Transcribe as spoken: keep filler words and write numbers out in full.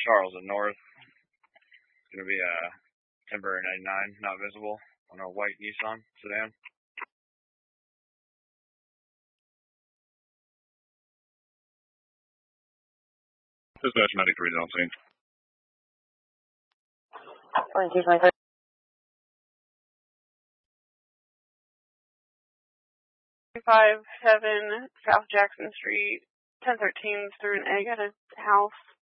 Charles and North. It's going to be a temporary ninety-nine, not visible, on a white Nissan sedan. Dispatch ninety-three, don't see. twenty-two, twenty-three. five seven South Jackson Street, ten thirteen through an egg at a house.